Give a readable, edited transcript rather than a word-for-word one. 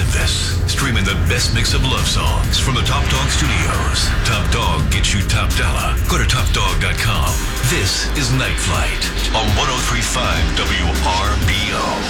Memphis. Streaming the best mix of love songs from the Top Dog Studios. Top Dog gets you top dollar. Go to topdog.com. This is Night Flight on 103.5 WRBO.